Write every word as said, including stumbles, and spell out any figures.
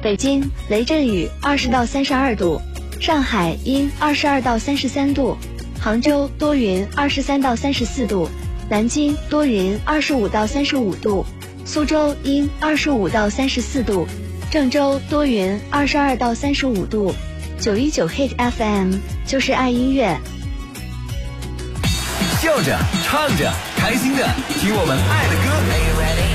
北京雷阵雨二十到三十二度，上海阴二十二到三十三度，杭州多云二十三到三十四度，南京多云二十五到三十五度，苏州阴二十五到三十四度，郑州多云二十二到三十五度。九一九 Hit F M 就是爱音乐， 笑着唱着开心的听我们爱的歌。